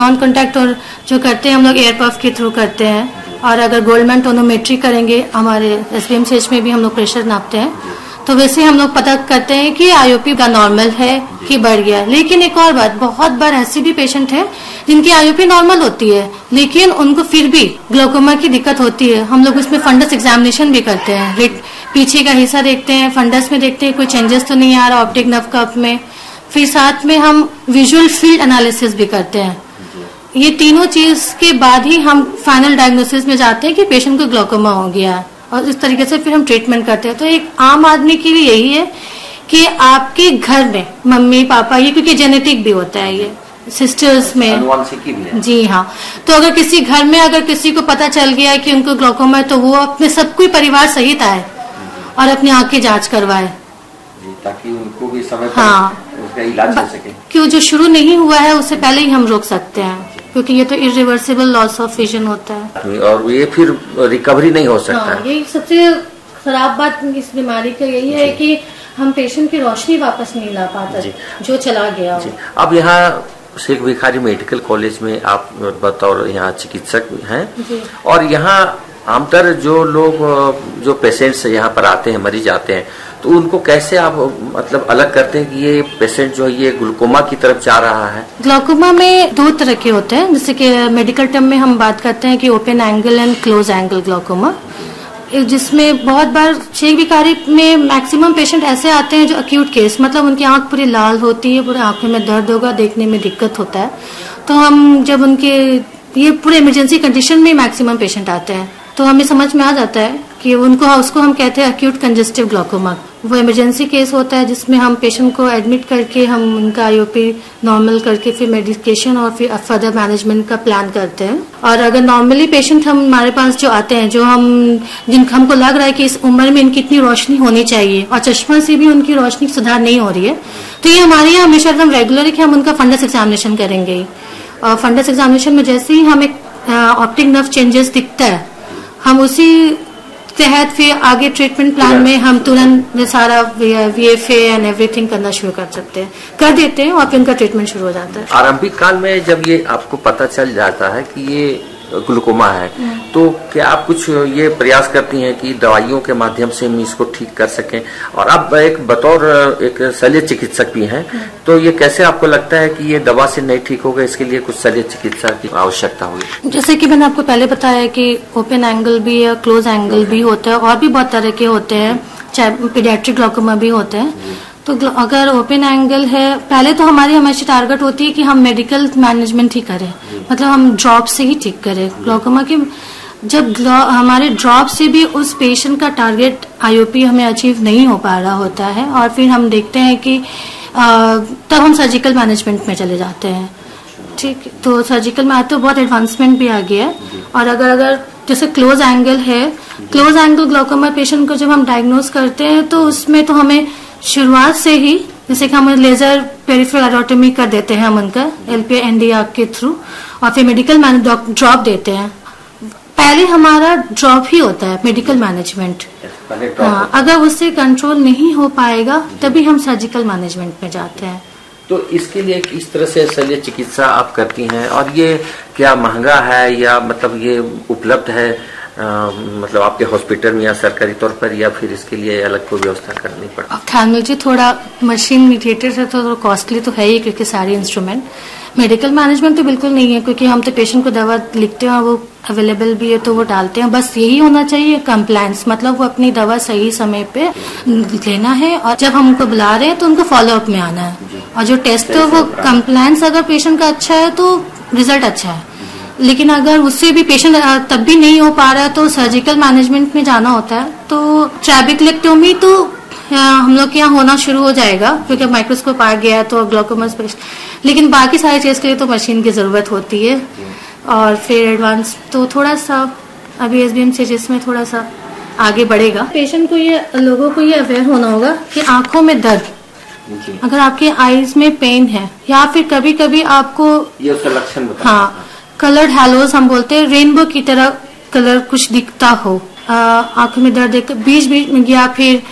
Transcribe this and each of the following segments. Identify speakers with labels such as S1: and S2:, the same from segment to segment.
S1: Non contact और जो करते हैं हम लोग एयर पफ के थ्रू करते हैं। और अगर गोल्डमैन टोनोमेट्री करेंगे, हमारे SBMCH में भी हम लोग प्रेशर नापते हैं, तो वैसे हम लोग पता करते हैं कि IOP का नॉर्मल है कि बढ़ गया। लेकिन एक और बात, बहुत बार ऐसे भी पेशेंट है जिनकी IOP नॉर्मल होती है लेकिन उनको फिर भी ग्लोकोमा की दिक्कत होती है। हम लोग उसमें फंडस एग्जामिनेशन भी करते हैं, पीछे का हिस्सा देखते हैं, फंडस में देखते हैं कोई चेंजेस तो नहीं आ रहा ऑप्टिक नर्व कप में। फिर साथ में हम विजुअल फील्ड एनालिसिस भी करते हैं। ये तीनों चीज के बाद ही हम फाइनल डायग्नोसिस में जाते हैं कि पेशेंट को ग्लोकोमा हो गया है, और इस तरीके से फिर हम ट्रीटमेंट करते हैं। तो एक आम आदमी के लिए यही है कि आपके घर में मम्मी पापा, ये क्योंकि जेनेटिक भी होता है, ये सिस्टर्स में
S2: अनुवांशिकी भी है।
S1: जी हाँ, तो अगर किसी घर में अगर किसी को पता चल गया है कि उनको ग्लोकोमा है, तो वो अपने सब कोई परिवार सहित आए और अपनी आंख की जांच करवाए,
S2: ताकि उनको भी समय पर उसका इलाज हो सके।
S1: क्यों जो शुरू नहीं हुआ है उससे पहले ही हम रोक सकते हैं, क्योंकि ये तो इरिवर्सिबल लॉस ऑफ विजन होता है
S2: और ये फिर रिकवरी नहीं हो सकता।
S1: यही सबसे खराब बात इस बीमारी का यही है कि हम पेशेंट की रोशनी वापस नहीं ला पाता जो चला गया हो।
S2: अब यहाँ शेख भिखारी मेडिकल कॉलेज में आप बतौर यहाँ चिकित्सक हैं, और यहाँ आमतौर जो लोग जो पेशेंट्स यहाँ पर आते हैं, मरीज आते हैं, तो उनको कैसे आप मतलब अलग करते हैं कि ये पेशेंट जो है ये ग्लूकोमा की तरफ जा रहा है?
S1: ग्लूकोमा में दो तरह के होते हैं, जैसे कि मेडिकल टर्म में हम बात करते हैं कि open angle and close angle glaucoma, जिसमें बहुत बार शेख भिखारी में मैक्सिमम पेशेंट ऐसे आते हैं जो अक्यूट केस, मतलब उनकी आंख पूरी लाल होती है, पूरे आंखों में दर्द होगा, देखने में दिक्कत होता है। तो हम जब उनके ये पूरे इमरजेंसी कंडीशन में मैक्सिमम पेशेंट आते हैं, तो हमें समझ में आ जाता है कि उसको हम कहते हैं अक्यूट कंजेस्टिव ग्लूकोमा। वो इमरजेंसी केस होता है जिसमें हम पेशेंट को एडमिट करके हम उनका IOP नॉर्मल करके फिर मेडिकेशन और फिर फर्दर मैनेजमेंट का प्लान करते हैं। और अगर नॉर्मली पेशेंट हमारे पास जो आते हैं, जो जिनको हमको लग रहा है कि इस उम्र में इनकी इतनी रोशनी होनी चाहिए और चश्मा से भी उनकी रोशनी सुधार नहीं हो रही है, तो ये हमारे यहाँ हमेशा एकदम रेगुलर है कि हम उनका फंडस एग्जामिनेशन करेंगे। और फंडस एग्जामिनेशन में जैसे ही हमें ऑप्टिक नर्व चेंजेस दिखता है, हम उसी तहत फिर आगे ट्रीटमेंट प्लान में हम तुरंत सारा VFA एंड एवरीथिंग करना शुरू कर देते हैं और फिर उनका ट्रीटमेंट शुरू हो जाता है।
S2: आरंभिक काल में जब ये आपको पता चल जाता है कि ये ग्लूकोमा है, तो क्या आप कुछ ये प्रयास करती हैं कि दवाइयों के माध्यम से हम इसको ठीक कर सकें? और अब एक बतौर एक शल्य चिकित्सक भी हैं, तो ये कैसे आपको लगता है कि ये दवा से नहीं ठीक होगा, इसके लिए कुछ शल्य चिकित्सा की आवश्यकता होगी?
S1: जैसे कि मैंने आपको पहले बताया कि ओपन एंगल भी है, क्लोज एंगल भी होता है, और भी बहुत तरह के होते हैं, चाहे पीडियाट्रिक ग्लूकोमा भी होते हैं। तो अगर ओपन एंगल है, पहले तो हमारी टारगेट होती है कि हम मेडिकल मैनेजमेंट ही करें, मतलब हम ड्रॉप से ही ठीक करें ग्लूकोमा की। जब हमारे ड्रॉप से भी उस पेशेंट का टारगेट IOP हमें अचीव नहीं हो पा रहा होता है, और फिर हम देखते हैं कि तब हम सर्जिकल मैनेजमेंट में चले जाते हैं। ठीक, तो सर्जिकल में तो बहुत एडवांसमेंट भी आ गया है। और अगर जैसे क्लोज एंगल है, क्लोज एंगल ग्लूकोमा पेशेंट को जब हम डायग्नोज करते हैं, तो उसमें तो हमें शुरुआत से ही, जैसे कि हम लेजर पेरिफेरल एरोटमी कर देते हैं हम उनका LPND आंख के थ्रू, और फिर मेडिकल ड्रॉप देते हैं। पहले हमारा ड्रॉप ही होता है मेडिकल मैनेजमेंट। हाँ, अगर उससे कंट्रोल नहीं हो पाएगा तभी हम सर्जिकल मैनेजमेंट में जाते हैं।
S2: तो इसके लिए किस तरह से शल्य चिकित्सा आप करती हैं, और ये क्या महंगा है या मतलब ये उपलब्ध है मतलब आपके हॉस्पिटल में या सरकारी तौर पर, या फिर इसके लिए अलग कोई व्यवस्था करनी पड़ती है?
S1: ख्याल जी थोड़ा मशीन मीडिएटेड है तो कॉस्टली तो है ही, क्योंकि सारे इंस्ट्रूमेंट। मेडिकल मैनेजमेंट तो बिल्कुल नहीं है, क्योंकि हम तो पेशेंट को दवा लिखते हैं और वो अवेलेबल भी है तो वो डालते हैं। बस यही होना चाहिए कंप्लायंस, मतलब वो अपनी दवा सही समय पे लेना है, और जब हम उनको बुला रहे हैं तो उनको फॉलोअप में आना है। और जो टेस्ट है वो कंप्लायंस अगर पेशेंट का अच्छा है तो रिजल्ट अच्छा है, लेकिन अगर उससे भी पेशेंट तब भी नहीं हो पा रहा है तो सर्जिकल मैनेजमेंट में जाना होता है। तो ट्रैबेक्लेक्टोमी तो हम लोग के यहाँ होना शुरू हो जाएगा, क्योंकि माइक्रोस्कोप आ गया है तो ग्लूकोमा, लेकिन बाकी सारी चीज के लिए तो मशीन की जरूरत होती है। और फिर एडवांस तो थोड़ा सा अभी SBMCH में थोड़ा सा आगे बढ़ेगा। पेशेंट को लोगों को ये अवेयर होना होगा कि आंखों में दर्द, अगर आपके आईज में पेन है, या फिर कभी कभी आपको
S2: ये उसका लक्षण बताओ।
S1: हाँ, कलर्ड हैलोज हम बोलते हैं, रेनबो की तरह कलर कुछ दिखता हो, आंखों में दर्द बीच बीच में, या फिर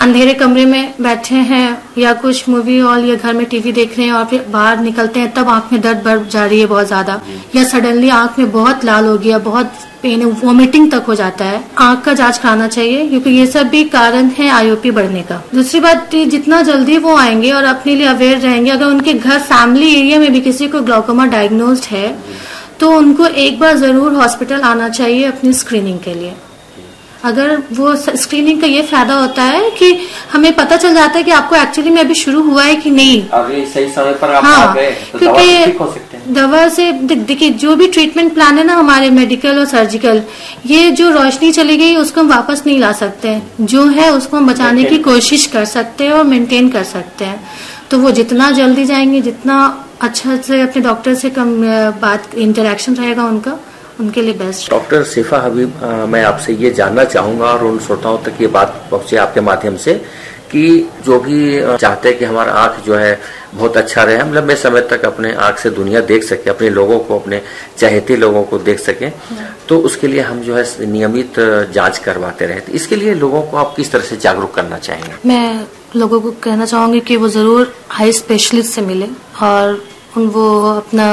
S1: अंधेरे कमरे में बैठे हैं या कुछ मूवी हॉल या घर में टीवी देख रहे हैं और फिर बाहर निकलते हैं तब आंख में दर्द बढ़ जा रही है बहुत ज्यादा, या सडनली आंख में बहुत लाल हो गया, बहुत पेन, वॉमिटिंग तक हो जाता है, आंख का जांच कराना चाहिए क्योंकि ये सब भी कारण है आईओपी बढ़ने का। दूसरी बात, जितना जल्दी वो आएंगे और अपने लिए अवेयर रहेंगे, अगर उनके घर फैमिली एरिया में भी किसी को ग्लाउकोमा डायग्नोस्ड है तो उनको एक बार जरूर हॉस्पिटल आना चाहिए अपनी स्क्रीनिंग के लिए। अगर वो स्क्रीनिंग का ये फायदा होता है कि हमें पता चल जाता है कि आपको एक्चुअली में अभी शुरू हुआ है कि नहीं,
S2: अभी सही समय पर आप
S1: हाँ,
S2: आ गए तो
S1: क्योंकि दवा से देखिए जो भी ट्रीटमेंट प्लान है ना हमारे मेडिकल और सर्जिकल, ये जो रोशनी चली गई उसको हम वापस नहीं ला सकते, जो है उसको हम बचाने की कोशिश कर सकते हैं और मेंटेन कर सकते हैं। तो वो जितना जल्दी जाएंगे, जितना अच्छा से अपने डॉक्टर से कम बात इंटरेक्शन रहेगा उनके लिए बेस्ट।
S2: डॉक्टर शिफा हबीब, मैं आपसे ये जानना चाहूंगा और उन श्रोताओं तक ये बात पहुंचे आपके माध्यम से कि जो भी चाहते हैं कि हमारा आंख जो है बहुत अच्छा रहे, हम लंबे समय तक अपने आंख से दुनिया देख सके, अपने लोगों को, अपने चहेते लोगों को देख सके, तो उसके लिए हम जो है नियमित जांच करवाते रहे। तो इसके लिए लोगों को आप किस तरह से जागरूक करना चाहेंगे?
S1: मैं लोगों को कहना चाहूंगी कि वो जरूर हाई स्पेशलिस्ट से मिले और वो अपना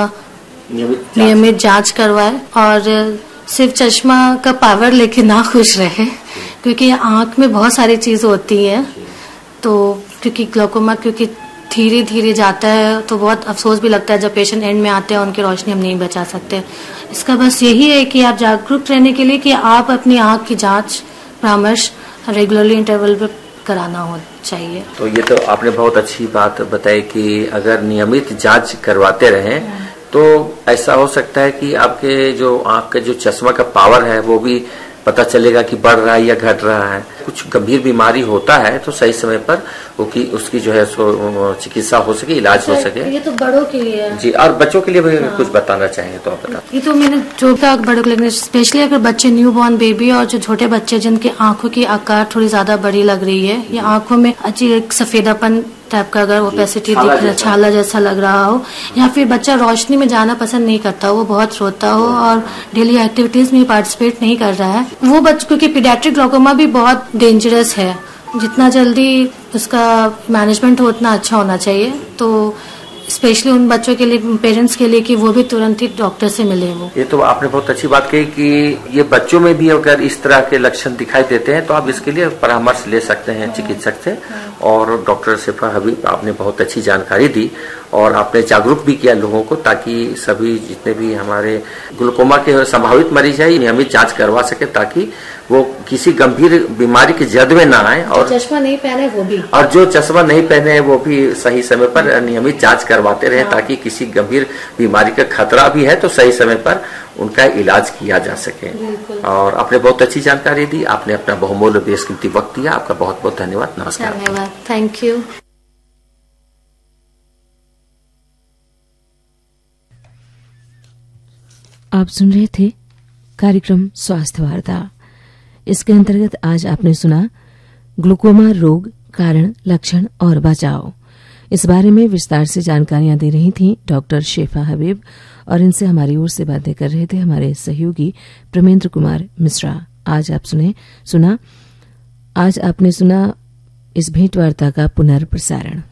S1: नियमित जांच करवाए और सिर्फ चश्मा का पावर लेके ना खुश रहे, क्योंकि आंख में बहुत सारी चीज होती है। तो क्योंकि ग्लाउकोमा क्योंकि धीरे धीरे जाता है तो बहुत अफसोस भी लगता है जब पेशेंट एंड में आते हैं, उनकी रोशनी हम नहीं बचा सकते। इसका बस यही है कि आप जागरूक रहने के लिए कि आप अपनी आंख की जांच परामर्श रेगुलरली इंटरवल पे कराना हो चाहिए।
S2: तो ये तो आपने बहुत अच्छी बात बताई कि अगर नियमित जांच करवाते रहें तो ऐसा हो सकता है कि आपके जो आंख का जो चश्मा का पावर है वो भी पता चलेगा कि बढ़ रहा है या घट रहा है। कुछ गंभीर बीमारी होता है तो सही समय पर उसकी जो है चिकित्सा हो सके, इलाज हो सके।
S1: ये तो बड़ों के लिए है
S2: जी, और बच्चों के लिए भी कुछ बताना चाहेंगे तो आप बता।
S1: ये तो मैंने जो बड़ों के लिए, स्पेशली अगर बच्चे न्यू बॉर्न बेबी और जो छोटे बच्चे जिनके आंखों की आकार थोड़ी ज्यादा बड़ी लग रही है या आंखों में अच्छी एक सफेदापन टाइप का अगर ओपेसिटी दिख रहा है, छाला जैसा लग रहा हो, या फिर बच्चा रोशनी में जाना पसंद नहीं करता, वो बहुत रोता हो और डेली एक्टिविटीज में पार्टिसिपेट नहीं कर रहा है, वो बच्चे, क्योंकि पीडियाट्रिक ग्लाउकोमा भी बहुत डेंजरस है, जितना जल्दी उसका मैनेजमेंट हो उतना अच्छा होना चाहिए। तो स्पेशली उन बच्चों के लिए, पेरेंट्स के लिए कि वो भी तुरंत ही डॉक्टर से मिले। वो ये
S2: तो आपने बहुत अच्छी बात कही कि ये बच्चों में भी अगर इस तरह के लक्षण दिखाई देते हैं तो आप इसके लिए परामर्श ले सकते हैं चिकित्सक से। और डॉक्टर शिफा हबीब, आपने बहुत अच्छी जानकारी दी और आपने जागरूक भी किया लोगों को, ताकि सभी जितने भी हमारे ग्लूकोमा के संभावित मरीज है नियमित जांच करवा सके, ताकि वो किसी गंभीर बीमारी की जद में ना आए। और
S1: चश्मा नहीं पहने वो भी,
S2: और जो चश्मा नहीं पहने वो भी सही समय पर नियमित जांच करवाते रहे, ताकि किसी गंभीर बीमारी का खतरा भी है तो सही समय पर उनका इलाज किया जा सके। और आपने बहुत अच्छी जानकारी दी, आपने अपना बहुमूल्य बेशकीमती वक्त दिया, आपका बहुत बहुत धन्यवाद। नमस्कार।
S1: धन्यवाद, थैंक यू।
S3: आप सुन रहे थे कार्यक्रम स्वास्थ्य वार्ता। इसके अंतर्गत आज आपने सुना ग्लूकोमा रोग, कारण, लक्षण और बचाव। इस बारे में विस्तार से जानकारियां दे रही थीं डॉक्टर शिफा हबीब और इनसे हमारी ओर से बातें कर रहे थे हमारे सहयोगी प्रमेंद्र कुमार मिश्रा। आज आपने सुना इस भेंट वार्ता का पुनर्प्रसारण।